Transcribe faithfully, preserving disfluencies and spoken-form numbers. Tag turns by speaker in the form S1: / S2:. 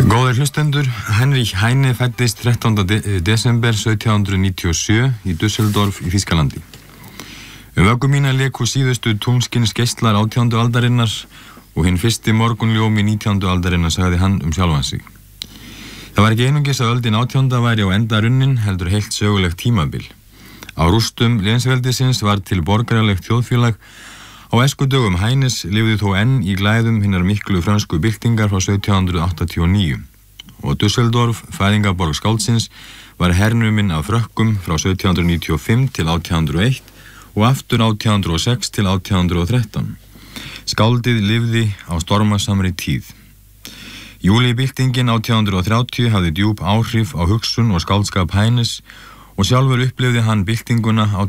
S1: Góðir hlustendur, Heinrich Heine fæddist þrettánda desember sautján hundruð níutíu og sjö í Düsseldorf í Þýskalandi. Um vöggu mína leku síðustu tunglskins geislar átjándu aldarinnar og hinn fyrsti morgunljómi nítjándu aldarinnar, sagði hann um sjálfan sig. Það var ekki einungis að öldin átjánda væri á enda runnin, heldur heilt sögulegt tímabil. Á rústum lensveldisins var til borgaralegt þjóðfélag. Á æskudögum Heines lifði þó enn í glæðum hinnar miklu frönsku byltingar frá sautján hundruð áttatíu og níu og Düsseldorf, fæðingarborg skáldsins, var hernuminn af Frökkum frá sautján hundruð níutíu og fimm til átján hundruð og eitt og aftur átján hundruð og sex til átján hundruð og þrettán. Skáldið lifði á stormasamri tíð. Júlíbyltingin átján hundruð og þrjátíu hafði djúp áhrif á hugsun og skáldskap Heines og sjálfur upplifði hann byltinguna á